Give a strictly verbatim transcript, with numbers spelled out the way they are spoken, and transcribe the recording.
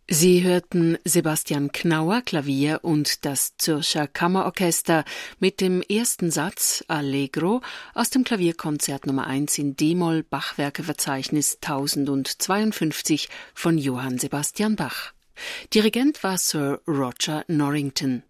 Sie hörten Sebastian Knauer, Klavier und das Zürcher Kammerorchester mit dem ersten Satz Allegro aus dem Klavierkonzert Nummer eins in D-Moll Bachwerkeverzeichnis tausendzweiundfünfzig von Johann Sebastian Bach. Dirigent war Sir Roger Norrington.